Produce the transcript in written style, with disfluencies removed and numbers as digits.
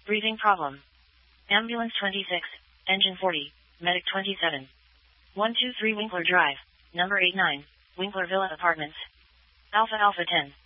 Breathing problem. Ambulance 26, engine 40, medic 27. 123 Winkler Drive, number 89, Winkler Villa Apartments. Alpha Alpha 10.